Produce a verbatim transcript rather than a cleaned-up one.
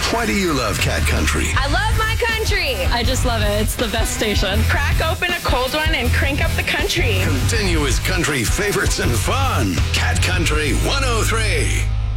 Why do you love Cat Country? I love my country. I just love it. It's the best station. Crack open a cold one and crank up the country. Continuous country favorites and fun. Cat Country one oh three.